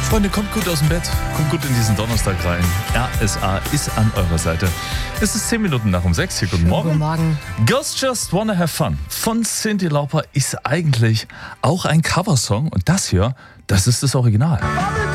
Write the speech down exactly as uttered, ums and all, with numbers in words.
Freunde, kommt gut aus dem Bett, kommt gut in diesen Donnerstag rein. R S A ist an eurer Seite. Es ist zehn Minuten nach um sechs. Hier, guten Morgen. Guten Morgen. Girls Just Wanna Have Fun von Cyndi Lauper ist eigentlich auch ein Coversong. Und das hier, das ist das Original.